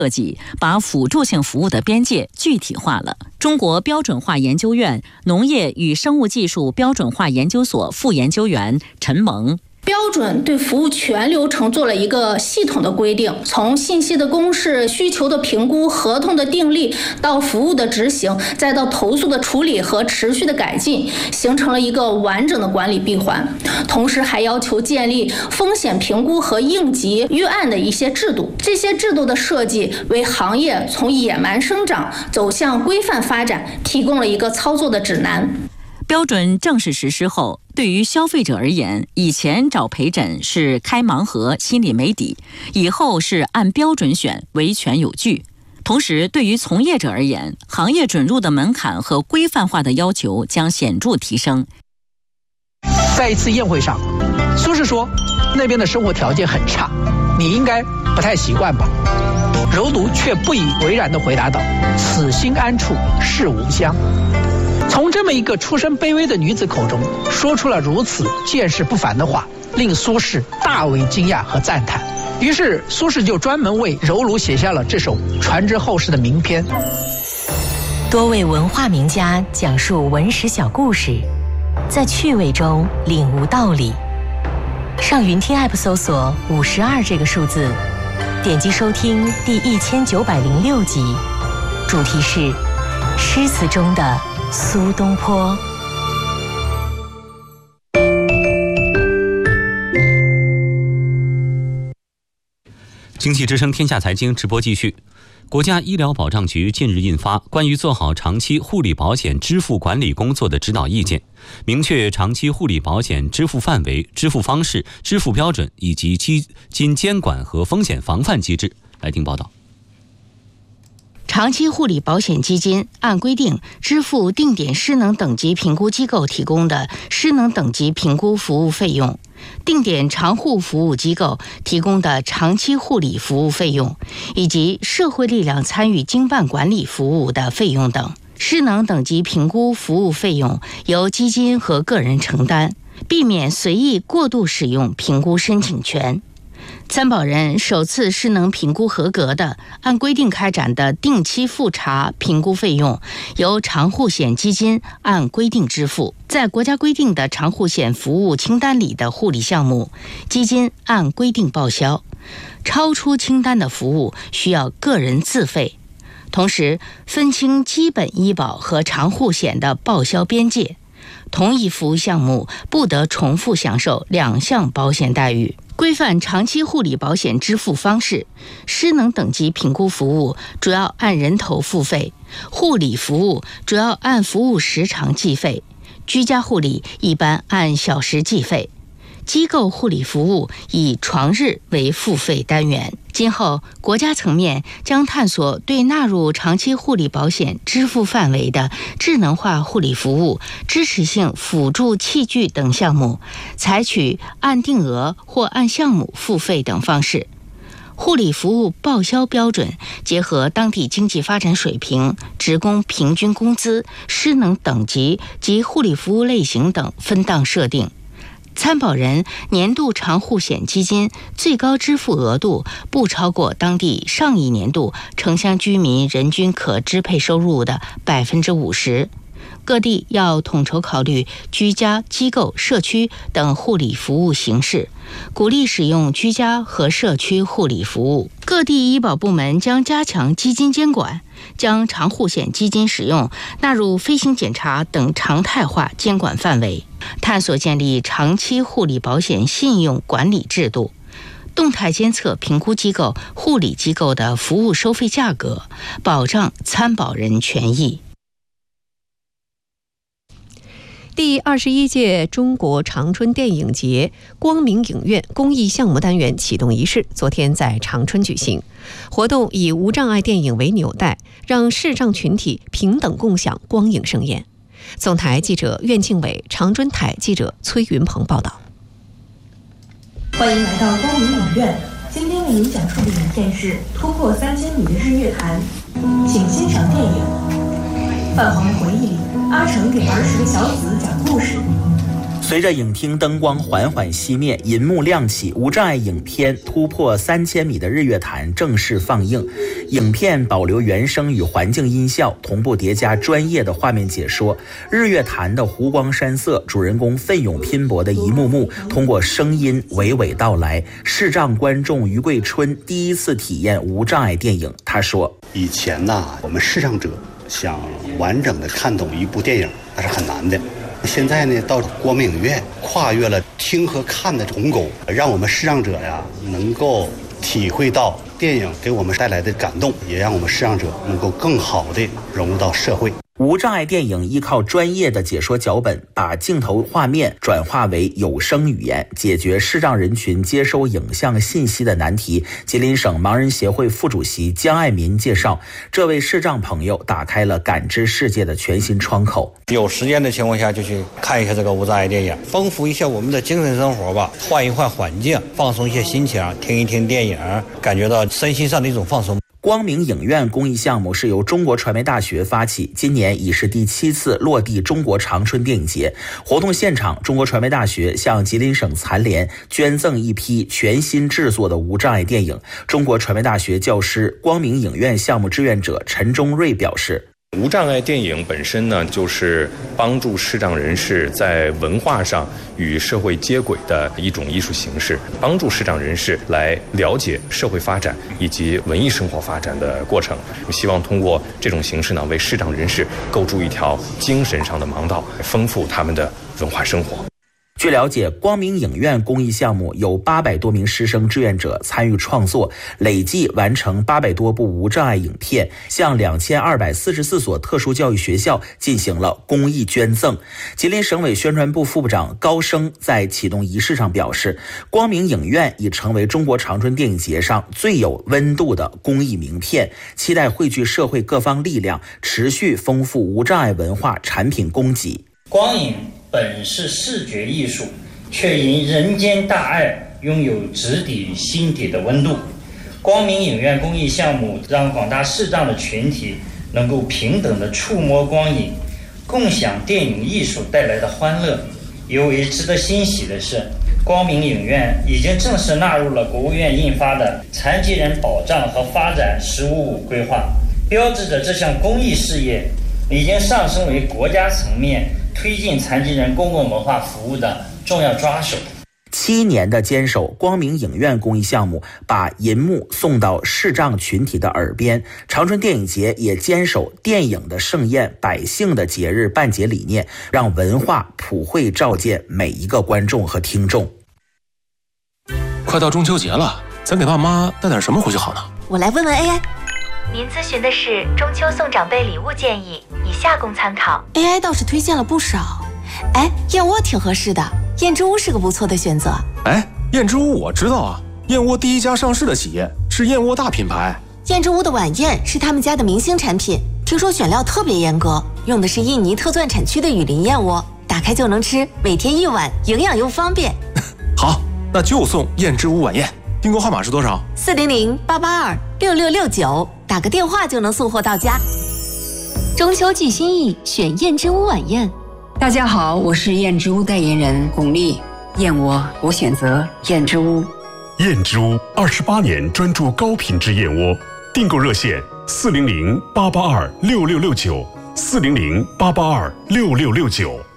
设计，把辅助性服务的边界具体化了。中国标准化研究院农业与生物技术标准化研究所副研究员陈萌。 标准对服务全流程做了一个系统的规定，从信息的公示、需求的评估、合同的订立到服务的执行，再到投诉的处理和持续的改进，形成了一个完整的管理闭环。同时还要求建立风险评估和应急预案的一些制度，这些制度的设计为行业从野蛮生长走向规范发展提供了一个操作的指南。 标准正式实施后，对于消费者而言，以前找陪诊是开盲盒，心里没底，以后是按标准选，维权有据。同时，对于从业者而言，行业准入的门槛和规范化的要求将显著提升。 在一次宴会上，苏轼说那边的生活条件很差，你应该不太习惯吧？柔奴却不以为然地回答道：此心安处是吾乡。从这么一个出身卑微的女子口中说出了如此见识不凡的话，令苏轼大为惊讶和赞叹。于是苏轼就专门为柔奴写下了这首传之后世的名篇。 多位文化名家讲述文史小故事，在趣味中领悟道理。上云听 App 搜索52这个数字，点击收听第1906集，主题是诗词中的苏东坡。 经济之声天下财经直播继续。国家医疗保障局近日印发关于做好长期护理保险支付管理工作的指导意见，明确长期护理保险支付范围、支付方式、支付标准以及基金监管和风险防范机制。来听报道。 长期护理保险基金按规定支付定点失能等级评估机构提供的失能等级评估服务费用，定点长护服务机构提供的长期护理服务费用，以及社会力量参与经办管理服务的费用等。失能等级评估服务费用由基金和个人承担，避免随意过度使用评估申请权。参保人首次失能评估合格的，按规定开展的定期复查评估费用，由长护险基金按规定支付。在国家规定的长护险服务清单里的护理项目，基金按规定报销；超出清单的服务需要个人自费。同时，分清基本医保和长护险的报销边界，同一服务项目不得重复享受两项保险待遇。规范长期护理保险支付方式，失能等级评估服务主要按人头付费，护理服务主要按服务时长计费，居家护理一般按小时计费，机构护理服务以床日为付费单元。今后国家层面将探索对纳入长期护理保险支付范围的智能化护理服务、支持性辅助器具等项目，采取按定额或按项目付费等方式。护理服务报销标准结合当地经济发展水平、职工平均工资、失能等级及护理服务类型等分档设定。参保人年度长护险基金最高支付额度不超过当地上一年度城乡居民人均可支配收入的50%。各地要统筹考虑居家、机构、社区等护理服务形式，鼓励使用居家和社区护理服务。各地医保部门将加强基金监管，将长护险基金使用纳入飞行检查等常态化监管范围，探索建立长期护理保险信用管理制度，动态监测评估机构、护理机构的服务收费价格，保障参保人权益。 第21届中国长春电影节光明影院公益项目单元启动仪式昨天在长春举行。活动以无障碍电影为纽带，让视障群体平等共享光影盛宴。总台记者苑庆伟，长春台记者崔云鹏报道。 欢迎来到光明影院，今天为您讲述的影片是《突破3000米的日月潭》，请欣赏电影。泛黄的回忆里，阿成给儿时的小紫讲故事。 随着影厅灯光缓缓熄灭，银幕亮起，无障碍影片突破3000米的日月潭正式放映。影片保留原声与环境音效，同步叠加专业的画面解说。日月潭的湖光山色，主人公奋勇拼搏的一幕幕，通过声音娓娓道来。视障观众于桂春第一次体验无障碍电影，他说：“ 以前呢，我们视障者想完整的看懂一部电影，那是很难的。现在呢，到光明影院跨越了听和看的鸿沟，让我们视障者呀能够体会到电影给我们带来的感动，也让我们视障者能够更好的融入到社会。” 无障碍电影依靠专业的解说脚本，把镜头画面转化为有声语言，解决视障人群接收影像信息的难题。吉林省盲人协会副主席江爱民介绍，这位视障朋友打开了感知世界的全新窗口。 有时间的情况下就去看一下这个无障碍电影，丰富一下我们的精神生活吧，换一换环境，放松一些心情，听一听电影，感觉到身心上的一种放松。 光明影院公益项目是由中国传媒大学发起，今年已是第7次落地中国长春电影节。活动现场，中国传媒大学向吉林省残联捐赠一批全新制作的无障碍电影。中国传媒大学教师、光明影院项目志愿者陈忠瑞表示， 无障碍电影本身呢，就是帮助视障人士在文化上与社会接轨的一种艺术形式，帮助视障人士来了解社会发展以及文艺生活发展的过程。希望通过这种形式呢，为视障人士构筑一条精神上的盲道，丰富他们的文化生活。 据了解，光明影院公益项目有800多名师生志愿者参与创作，累计完成800多部无障碍影片，向2244所特殊教育学校进行了公益捐赠。吉林省委宣传部副部长高升在启动仪式上表示，光明影院已成为中国长春电影节上最有温度的公益名片，期待汇聚社会各方力量，持续丰富无障碍文化产品供给。 光影本是视觉艺术，却因人间大爱拥有直抵心底的温度。光明影院公益项目让广大视障的群体能够平等地触摸光影，共享电影艺术带来的欢乐。尤为值得欣喜的是，光明影院已经正式纳入了国务院印发的残疾人保障和发展“15+5”规划，标志着这项公益事业已经上升为国家层面推进残疾人公共文化服务的重要抓手。 7年的坚守，光明影院公益项目把银幕送到视障群体的耳边。长春电影节也坚守电影的盛宴、百姓的节日办节理念，让文化普惠照见每一个观众和听众。 快到中秋节了，咱给爸妈带点什么回去好呢？ 我来问问 AI。 您咨询的是中秋送长辈礼物建议，以下供参考。 AI 倒是推荐了不少，燕窝挺合适的，燕之屋是个不错的选择。 燕之屋我知道啊，燕窝第一家上市的企业是燕窝大品牌。 燕之屋的晚宴是他们家的明星产品，听说选料特别严格，用的是印尼特钻产区的雨林燕窝，打开就能吃，每天1碗，营养又方便。 好，那就送燕之屋晚宴。订购号码是多少 ？400-882-6669，打个电话就能送货到家。 中秋寄心意，选燕之屋晚宴。 大家好，我是燕之屋代言人巩俐。燕窝，我选择燕之屋。 燕之屋28年专注高品质燕窝，订购热线400-882-6669，400-882-6669。